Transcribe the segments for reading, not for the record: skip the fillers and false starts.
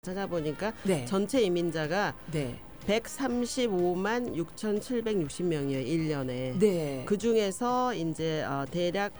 찾아보니까 네. 전체 이민자가 네. 135만 6,760명이에요. 1년에. 네. 그중에서 이제 대략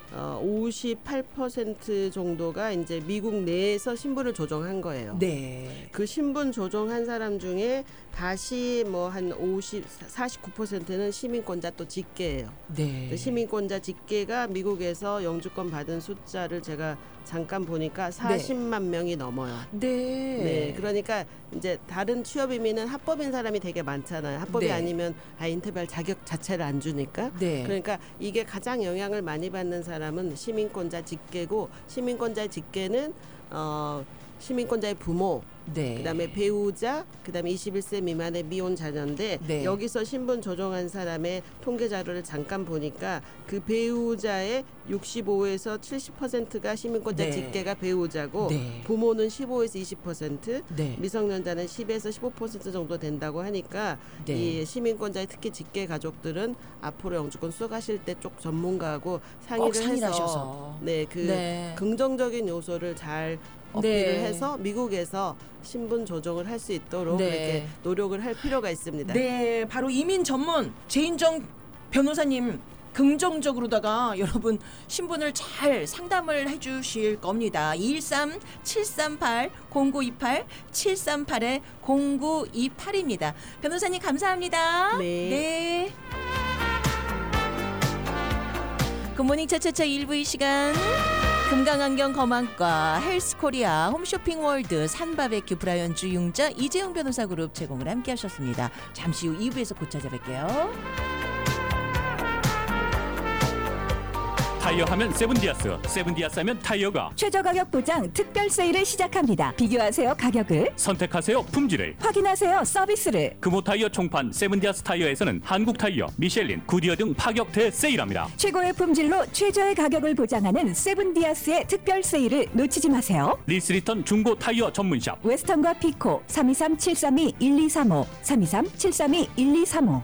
58% 정도가 이제 미국 내에서 신분을 조정한 거예요. 네. 그 신분 조정한 사람 중에 다시 뭐 한 49%는 시민권자 또 직계예요. 네. 시민권자 직계가 미국에서 영주권 받은 숫자를 제가 잠깐 보니까 40만 명이 넘어요. 네. 네, 그러니까 이제 다른 취업 이민은 합법인 사람이 되게 많잖아요. 합법이 네. 아니면 인터뷰할 자격 자체를 안 주니까. 네. 그러니까 이게 가장 영향을 많이 받는 사람은 시민권자 직계고, 시민권자 직계는 시민권자의 부모, 네. 그다음에 배우자, 그다음에 21세 미만의 미혼 자녀인데 네. 여기서 신분 조정한 사람의 통계 자료를 잠깐 보니까 그 배우자의 65에서 70%가 시민권자 네. 직계가 배우자고 네. 부모는 15에서 20%, 네. 미성년자는 10에서 15% 정도 된다고 하니까 네. 이 시민권자의 특히 직계 가족들은 앞으로 영주권 수령하실 때 쪽 전문가하고 꼭 상의를 해서 하셔서. 그 긍정적인 요소를 잘 어필을 네. 해서 미국에서 신분 조정을 할 수 있도록 네. 이렇게 노력을 할 필요가 있습니다. 네, 바로 이민 전문 제인정 변호사님 긍정적으로다가 여러분 신분을 잘 상담을 해주실 겁니다. 213-738-0928-738-0928입니다. 변호사님 감사합니다. 네. 굿모닝 차차차 1부 이 시간 금강안경 검안과 헬스코리아 홈쇼핑월드 산바베큐 브라이언주 융자 이재용 변호사 그룹 제공을 함께 하셨습니다. 잠시 후 2부에서 곧 찾아뵐게요. 타이어 하면 세븐디아스, 세븐디아스 하면 타이어가 최저 가격 보장 특별 세일을 시작합니다. 비교하세요 가격을, 선택하세요 품질을, 확인하세요 서비스를. 금호 타이어 총판 세븐디아스 타이어에서는 한국 타이어, 미셸린, 구디어 등 파격 대세일합니다. 최고의 품질로 최저의 가격을 보장하는 세븐디아스의 특별 세일을 놓치지 마세요. 리스리턴 중고 타이어 전문샵 웨스턴과 피코 323-732-1235 323-732-1235.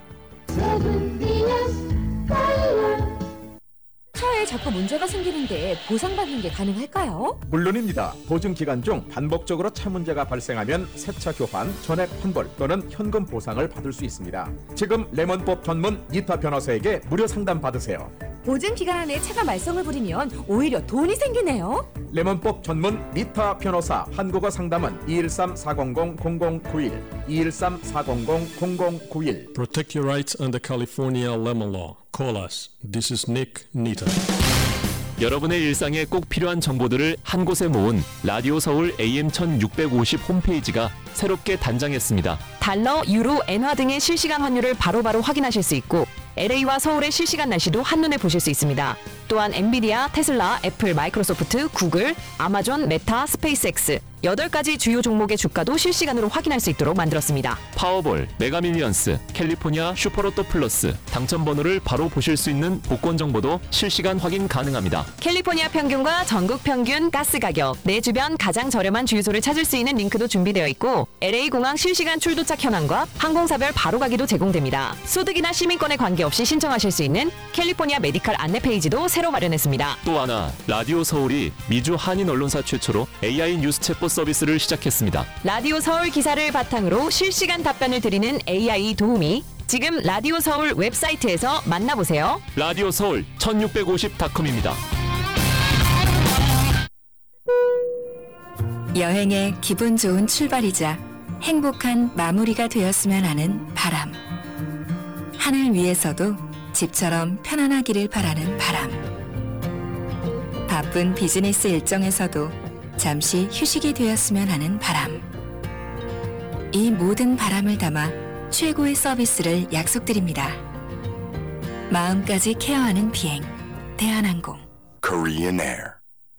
차에 자꾸 문제가 생기는데 보상받는 게 가능할까요? 물론입니다. 보증 기간 중 반복적으로 차 문제가 발생하면 새차 교환, 전액 환불 또는 현금 보상을 받을 수 있습니다. 지금 레몬법 전문 니타 변호사에게 무료 상담 받으세요. 보증 기간 안에 차가 말썽을 부리면 오히려 돈이 생기네요. 레몬법 전문 니타 변호사 한국어 상담은 213-400-0091 213-400-0091. Protect your rights under California lemon law. Call us. This is Nick Nita. 여러분의 일상에 꼭 필요한 정보들을 한 곳에 모은 라디오 서울 AM 1650 홈페이지가 새롭게 단장했습니다. 달러, 유로, 엔화 등의 실시간 환율을 바로바로 확인하실 수 있고 LA와 서울의 실시간 날씨도 한눈에 보실 수 있습니다. 또한 엔비디아, 테슬라, 애플, 마이크로소프트, 구글, 아마존, 메타, 스페이스X 8가지 주요 종목의 주가도 실시간으로 확인할 수 있도록 만들었습니다. 파워볼, 메가밀리언스, 캘리포니아 슈퍼로또 플러스 당첨 번호를 바로 보실 수 있는 복권 정보도 실시간 확인 가능합니다. 캘리포니아 평균과 전국 평균 가스 가격, 내 주변 가장 저렴한 주유소를 찾을 수 있는 링크도 준비되어 있고 LA 공항 실시간 출도착 현황과 항공사별 바로 가기도 제공됩니다. 소득이나 시민권에 관계없이 신청하실 수 있는 캘리포니아 메디칼 안내 페이지도 새로 마련했습니다. 또 하나, 라디오 서울이 미주 한인 언론사 최초로 AI 뉴스 챗봇 서비스를 시작했습니다. 라디오 서울 기사를 바탕으로 실시간 답변을 드리는 AI 도우미, 지금 라디오 서울 웹사이트에서 만나보세요. 라디오 서울 1650.com입니다. 여행의 기분 좋은 출발이자 행복한 마무리가 되었으면 하는 바람. 하늘 위에서도 집처럼 편안하기를 바라는 바람. 바쁜 비즈니스 일정에서도 잠시 휴식이 되었으면 하는 바람. 이 모든 바람을 담아 최고의 서비스를 약속드립니다. 마음까지 케어하는 비행, 대한항공. Korean Air.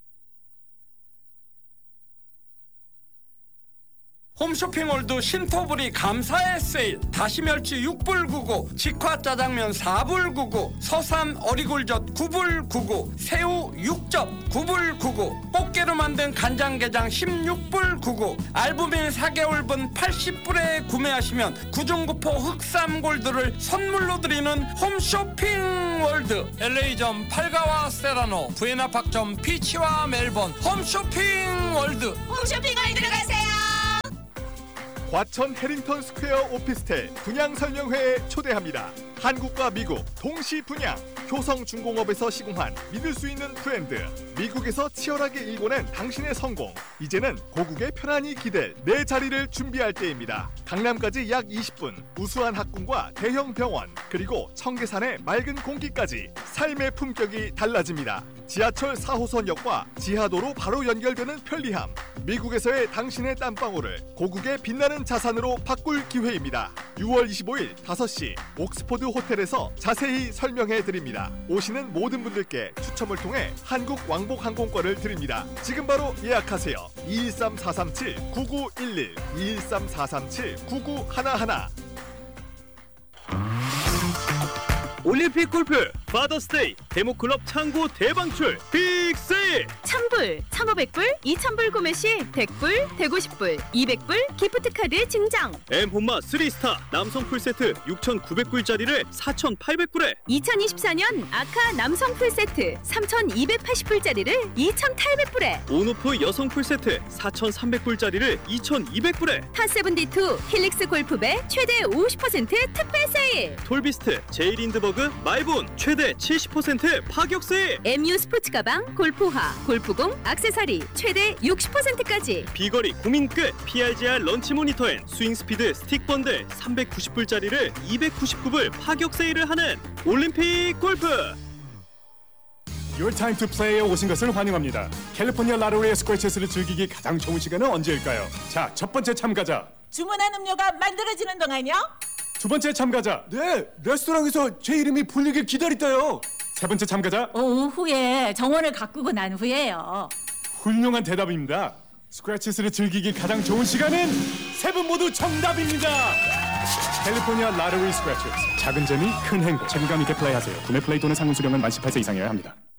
홈쇼핑월드 신토부리 감사의 세일. 다시멸치 6불 99, 직화짜장면 4불 99, 서산 어리굴젓 9불 99, 새우 6접 9불 99, 꽃게로 만든 간장게장 16불 99, 알부민 4개월분 80불에 구매하시면 구중구포 흑삼골드를 선물로 드리는 홈쇼핑월드. LA점 팔가와 세라노, 부에나팍점 피치와 멜번. 홈쇼핑월드. 홈쇼핑을 들어가세요. 과천 해링턴 스퀘어 오피스텔 분양 설명회에 초대합니다. 한국과 미국 동시 분양, 효성중공업에서 시공한 믿을 수 있는 브랜드, 미국에서 치열하게 일궈낸 당신의 성공. 이제는 고국에 편안히 기댈 내 자리를 준비할 때입니다. 강남까지 약 20분, 우수한 학군과 대형 병원, 그리고 청계산의 맑은 공기까지 삶의 품격이 달라집니다. 지하철 4호선역과 지하도로 바로 연결되는 편리함, 미국에서의 당신의 땀방울을 고국의 빛나는 자산으로 바꿀 기회입니다. 6월 25일 5시 옥스포드 호텔에서 자세히 설명해 드립니다. 오시는 모든 분들께 추첨을 통해 한국 왕복 항공권을 드립니다. 지금 바로 예약하세요. 213-437-9911 213-437-9911. 올림픽 골프 파더스데이 데모클럽 창고 대방출 빅세일! 1000불, 1500불, 2000불 구매 시 100불, 150불, 200불 기프트카드 증정. 엠혼마 3스타 남성 풀세트 6,900불짜리를 4,800불에, 2024년 아카 남성 풀세트 3,280불짜리를 2,800불에, 온오프 여성 풀세트 4,300불짜리를 2,200불에, 타72 힐릭스 골프배 최대 50% 특별 세일. 톨비스트 제이린드버그 마이본 최대 70% 파격 세일. MU 스포츠 가방, 골프화, 골프공, 액세서리 최대 60%까지. 비거리 고민 끝 PRGR 런치 모니터 앤 스윙 스피드 스틱 번들 399불짜리를 299불 파격 세일을 하는 올림픽 골프. Your time to play에 오신 것을 환영합니다. 캘리포니아 라로리의 스크래치스를 즐기기 가장 좋은 시간은 언제일까요? 자, 첫 번째 참가자. 주문한 음료가 만들어지는 동안요? 두 번째 참가자. 네, 레스토랑에서 제 이름이 불리길 기다렸어요. 세 번째 참가자. 오후에 정원을 가꾸고 난 후에요. 훌륭한 대답입니다. 스크래치스를 즐기기 가장 좋은 시간은 세 분 모두 정답입니다. 캘리포니아 라로리 스크래치스. 작은 재미, 큰 행복. 책임감 있게 플레이하세요. 구매 플레이 또는 상품 수령은 만 18세 이상이어야 합니다.